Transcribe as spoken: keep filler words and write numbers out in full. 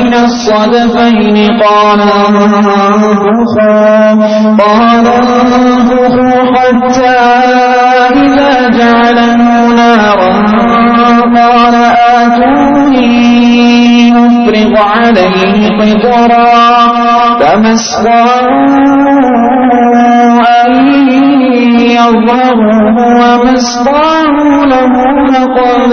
بين الصدفين قال انفخوا قال انفخوا حتى إذا جعله نارا قال آتوني أفرغ عليه قطرا فما استطاعوا أن يظهروه وما استطاعوا له نقبا